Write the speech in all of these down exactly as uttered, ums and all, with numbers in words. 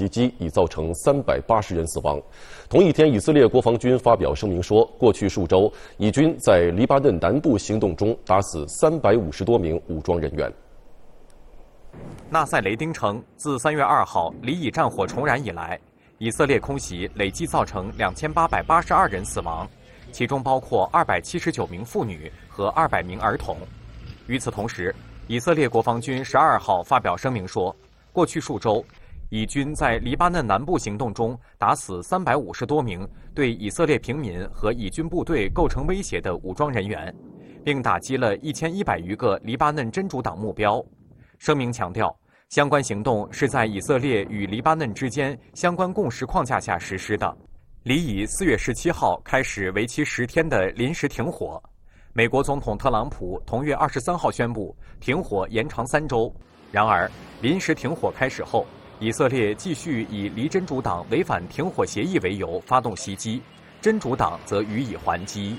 袭击，已造成三百八十人死亡。同一天，以色列国防军发表声明说，过去数周，以军在黎巴嫩南部行动中打死三百五十多名武装人员。 纳赛雷丁称，自三月二号黎以战火重燃以来，以色列空袭累计造成两千八百八十二人死亡，其中包括二百七十九名妇女和二百名儿童。与此同时，以色列国防军十二号发表声明说，过去数周，以军在黎巴嫩南部行动中打死三百五十多名对以色列平民和以军部队构成威胁的武装人员，并打击了一千一百余个黎巴嫩真主党目标。声明强调，相关行动是在以色列与黎巴嫩之间相关共识框架下实施的。黎以四月十七号开始为期十天的临时停火。美国总统特朗普同月二十三号宣布停火延长三周。然而，临时停火开始后，以色列继续以黎真主党违反停火协议为由发动袭击，真主党则予以还击。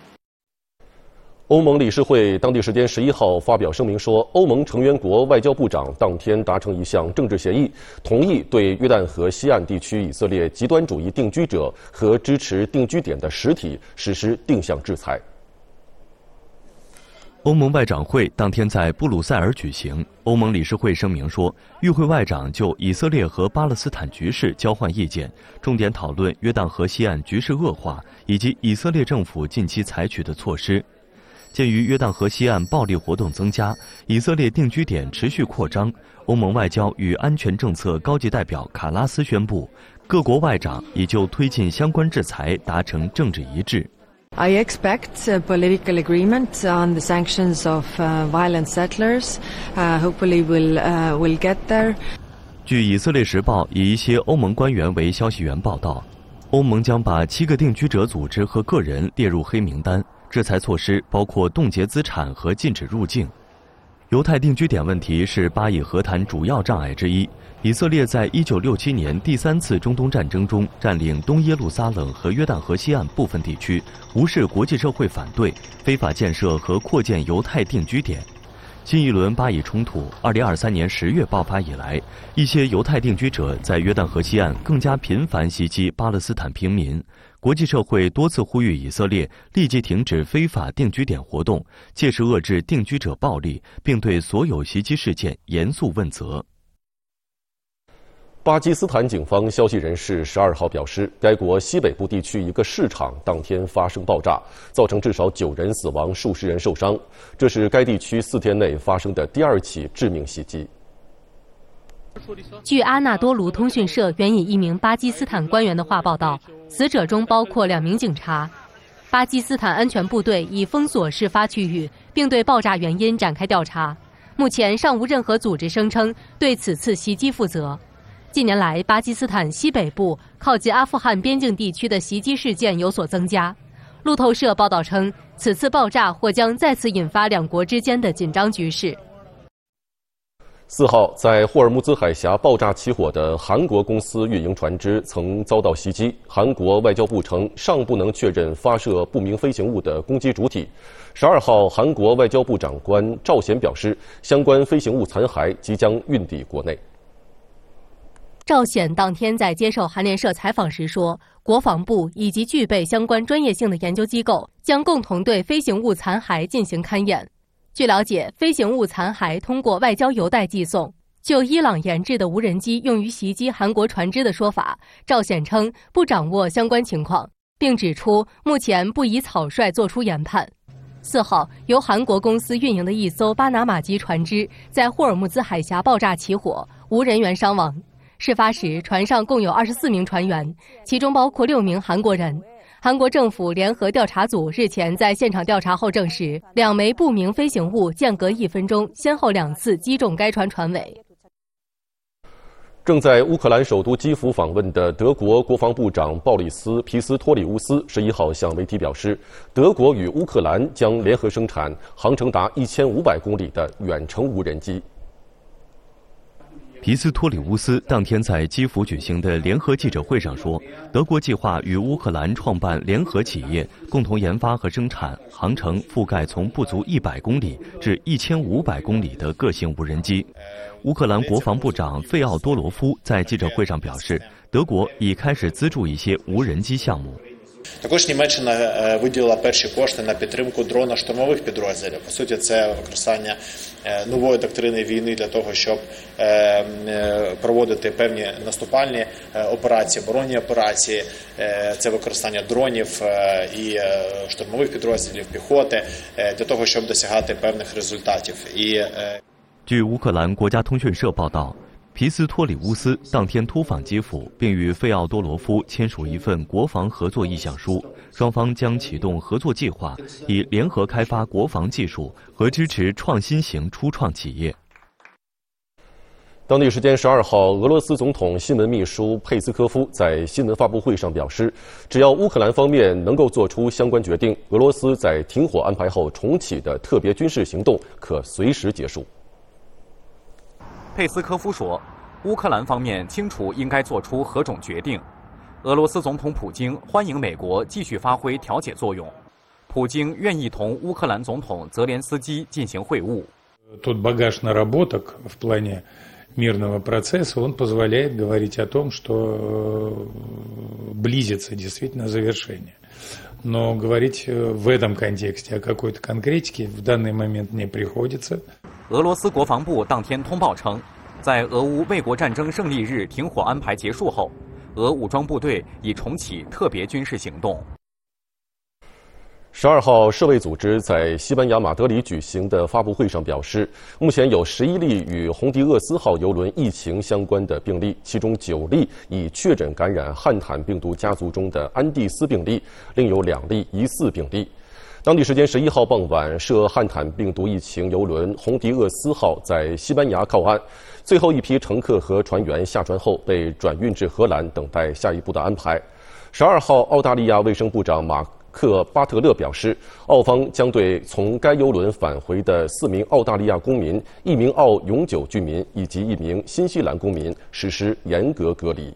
欧盟理事会当地时间十一号发表声明说，欧盟成员国外交部长当天达成一项政治协议，同意对约旦河西岸地区以色列极端主义定居者和支持定居点的实体实施定向制裁。 欧盟外长会当天在布鲁塞尔举行，欧盟理事会声明说，与会外长就以色列和巴勒斯坦局势交换意见，重点讨论约旦河西岸局势恶化以及以色列政府近期采取的措施。鉴于约旦河西岸暴力活动增加，以色列定居点持续扩张，欧盟外交与安全政策高级代表卡拉斯宣布，各国外长已就推进相关制裁达成政治一致。 I expect a political agreement on the sanctions of uh, violent settlers. Uh, hopefully, we'll uh, we'll get there. 据以色列时报以一些欧盟官员为消息源报道，欧盟将把七个定居者组织和个人列入黑名单。制裁措施包括冻结资产和禁止入境。犹太定居点问题是巴以和谈主要障碍之一。以色列在一九六七年第三次中东战争中占领东耶路撒冷和约旦河西岸部分地区，无视国际社会反对，非法建设和扩建犹太定居点。新一轮巴以冲突二零二三年十月爆发以来，一些犹太定居者在约旦河西岸更加频繁袭击巴勒斯坦平民。国际社会多次呼吁以色列立即停止非法定居点活动，切实遏制定居者暴力，并对所有袭击事件严肃问责。 巴基斯坦警方消息人士十二号表示，该国西北部地区一个市场当天发生爆炸，造成至少九人死亡，数十人受伤。这是该地区四天内发生的第二起致命袭击。 据阿纳多卢通讯社援引一名巴基斯坦官员的话报道，死者中包括两名警察。巴基斯坦安全部队已封锁事发区域，并对爆炸原因展开调查。目前尚无任何组织声称对此次袭击负责。近年来，巴基斯坦西北部靠近阿富汗边境地区的袭击事件有所增加。路透社报道称，此次爆炸或将再次引发两国之间的紧张局势。 四号，在霍尔木兹海峡爆炸起火的韩国公司运营船只曾遭到袭击。韩国外交部称，尚不能确认发射不明飞行物的攻击主体。十二号，韩国外交部长官赵显表示，相关飞行物残骸即将运抵国内。 赵显当天在接受韩联社采访时说，国防部以及具备相关专业性的研究机构将共同对飞行物残骸进行勘验。据了解，飞行物残骸通过外交邮袋寄送。就伊朗研制的无人机用于袭击韩国船只的说法，赵显称不掌握相关情况，并指出目前不宜草率作出研判。四号，由韩国公司运营的一艘巴拿马籍船只在霍尔木兹海峡爆炸起火，无人员伤亡。事发时，船上共有二十四名船员，其中包括六名韩国人。韩国政府联合调查组日前在现场调查后证实，两枚不明飞行物间隔一分钟，先后两次击中该船船尾。 正在乌克兰首都基辅访问的德国国防部长鲍里斯·皮斯托里乌斯十一号向媒体表示，德国与乌克兰将联合生产航程达一千五百公里的远程无人机。 皮斯托里乌斯当天在基辅举行的联合记者会上说，德国计划与乌克兰创办联合企业，共同研发和生产航程覆盖从不足一百公里至一千五百公里的个性无人机。乌克兰国防部长费奥多罗夫在记者会上表示，德国已开始资助一些无人机项目。 Також Німеччина виділила перші кошти на підтримку дрона-штурмових підрозділів. По суті, це використання нової доктрини війни для того, щоб проводити певні наступальні операції, оборонні операції. Це використання дронів і штурмових підрозділів, піхоти, для того, щоб досягати певних результатів. І 据乌克兰国家通讯社报道，皮斯托里乌斯当天突访基辅，并与费奥多罗夫签署一份国防合作意向书，双方将启动合作计划，以联合开发国防技术和支持创新型初创企业。 当地时间十二号，俄罗斯总统新闻秘书佩斯科夫在新闻发布会上表示，只要乌克兰方面能够做出相关决定，俄罗斯在停火安排后重启的特别军事行动可随时结束。 佩斯科夫说，乌克兰方面清楚应该做出何种决定。俄罗斯总统普京欢迎美国继续发挥调解作用，普京愿意同乌克兰总统泽连斯基进行会晤。 Тот багаж наработок в плане мирного процесса, он позволяет говорить о том, что близится действительно завершение. Но говорить в этом контексте о какой-то конкретике в данный момент не приходится. 俄罗斯国防部当天通报称，在俄乌卫国战争胜利日停火安排结束后，俄武装部队已重启特别军事行动。 十二号，世卫组织在西班牙马德里举行的发布会上表示，目前有十一例与洪迪厄斯号邮轮疫情相关的病例，其中九例已确诊感染汉坦病毒家族中的安第斯病例，另有两例疑似病例。当地时间十一号傍晚，涉汉坦病毒疫情邮轮洪迪厄斯号在西班牙靠岸，最后一批乘客和船员下船后被转运至荷兰，等待下一步的安排。十二号，澳大利亚卫生部长马克巴特勒表示，澳方将对从该邮轮返回的四名澳大利亚公民、一名澳永久居民以及一名新西兰公民实施严格隔离。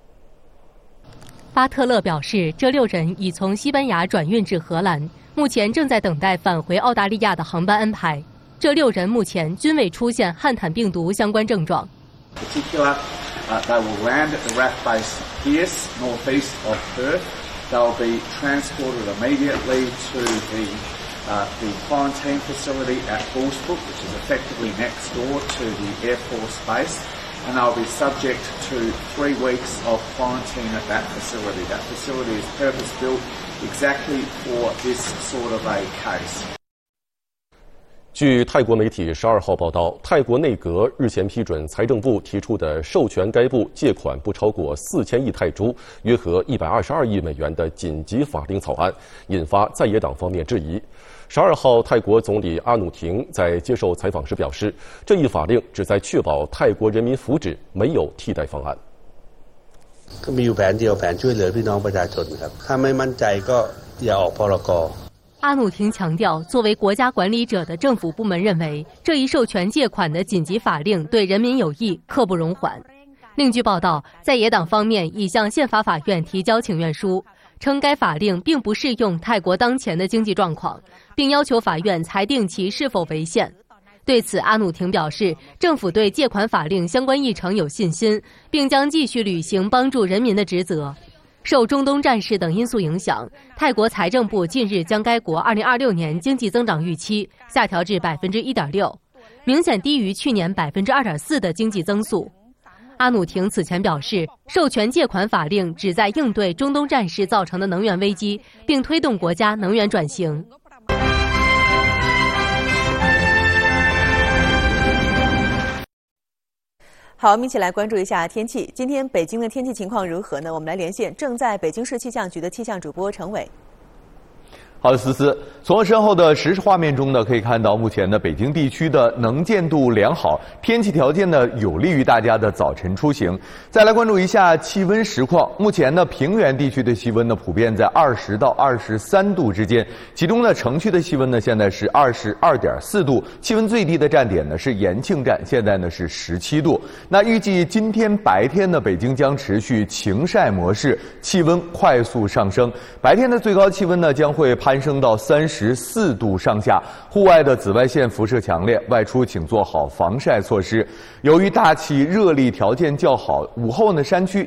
巴特勒表示，这六人已从西班牙转运至荷兰，目前正在等待返回澳大利亚的航班安排。这六人目前均未出现汉坦病毒相关症状。 Particular, uh, they will land at the R A F base Pearce, northeast of Perth. They'll be transported immediately to the uh, the quarantine facility at Bullsbrook, which is effectively next door to the Air Force base. And they'll be subject to three weeks of quarantine at that facility. That facility is purpose-built exactly for this sort of a case. 据泰国媒体十二号报道，泰国内阁日前批准财政部提出的授权该部借款不超过四千亿泰铢，约合一百二十二亿美元的紧急法令草案，引发在野党方面质疑。十二号，泰国总理阿努廷在接受采访时表示，这一法令旨在确保泰国人民福祉，没有替代方案。 ก็มีอยู่แผนเดียวแผนช่วยเหลือพี่น้องประชาชนครับถ้าไม่มั่นใจก็อย่าออกพรก. 阿努廷强调，作为国家管理者的政府部门认为，这一授权借款的紧急法令对人民有益，刻不容缓。另据报道，在野党方面已向宪法法院提交请愿书，称该法令并不适用泰国当前的经济状况，并要求法院裁定其是否违宪。对此，阿努廷表示，政府对借款法令相关议程有信心，并将继续履行帮助人民的职责。受中东战事等因素影响，泰国财政部近日将该国二零二六年经济增长预期下调至百分之一点六，明显低于去年百分之二点四的经济增速。阿努廷此前表示，授权借款法令旨在应对中东战事造成的能源危机，并推动国家能源转型。 好，我们一起来关注一下天气。今天北京的天气情况如何呢？我们来连线正在北京市气象局的气象主播陈伟。 好的，思思，从我身后的实时画面中呢，可以看到目前的北京地区的能见度良好，天气条件呢有利于大家的早晨出行。再来关注一下气温实况，目前呢平原地区的气温呢普遍在二十到二十三度之间，其中呢城区的气温呢现在是二十二点四度，气温最低的站点呢是延庆站，现在呢是十七度。那预计今天白天呢，北京将持续晴晒模式，气温快速上升，白天的最高气温呢将会攀升到三十四度上下，户外的紫外线辐射强烈，外出请做好防晒措施。由于大气热力条件较好，午后呢山区